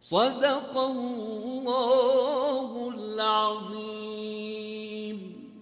صدق الله العظيم.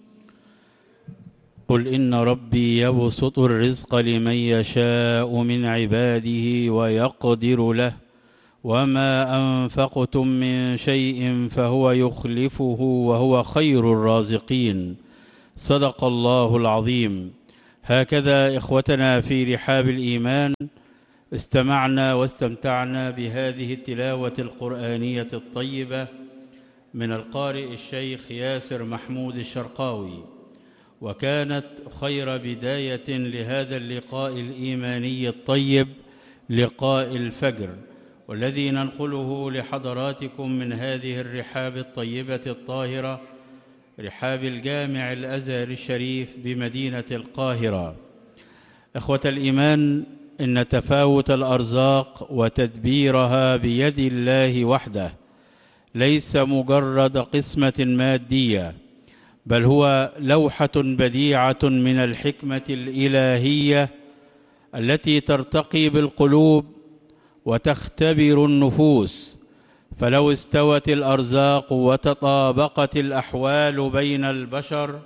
قل إن ربي يبسط الرزق لمن يشاء من عباده ويقدر له وما أنفقتم من شيء فهو يخلفه وهو خير الرازقين. صدق الله العظيم. هكذا إخوتنا في رحاب الإيمان استمعنا واستمتعنا بهذه التلاوة القرآنية الطيبة من القارئ الشيخ ياسر محمود الشرقاوي، وكانت خير بداية لهذا اللقاء الإيماني الطيب، لقاء الفجر، والذي ننقله لحضراتكم من هذه الرحاب الطيبة الطاهرة، رحاب الجامع الأزهر الشريف بمدينة القاهرة. إخوة الإيمان، إن تفاوت الأرزاق وتدبيرها بيد الله وحده، ليس مجرد قسمة مادية، بل هو لوحة بديعة من الحكمة الإلهية التي ترتقي بالقلوب وتختبر النفوس. فلو استوت الأرزاق وتطابقت الأحوال بين البشر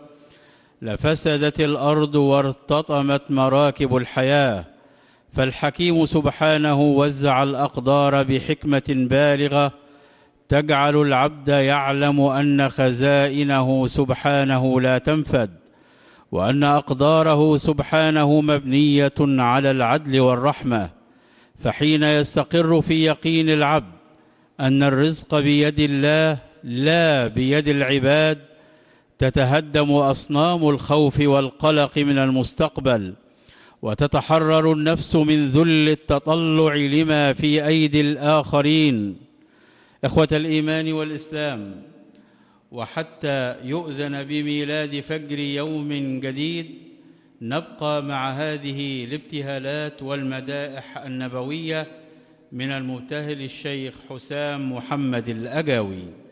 لفسدت الأرض وارتطمت مراكب الحياة. فالحكيم سبحانه وزع الأقدار بحكمة بالغة تجعل العبد يعلم أن خزائنه سبحانه لا تنفد، وأن أقداره سبحانه مبنية على العدل والرحمة. فحين يستقر في يقين العبد أن الرزق بيد الله لا بيد العباد، تتهدم أصنام الخوف والقلق من المستقبل، وتتحرر النفس من ذل التطلع لما في أيدي الآخرين. إخوة الإيمان والإسلام، وحتى يؤذن بميلاد فجر يوم جديد نبقى مع هذه الابتهالات والمدائح النبوية من المبتهل الشيخ حسام محمد الأجاوي.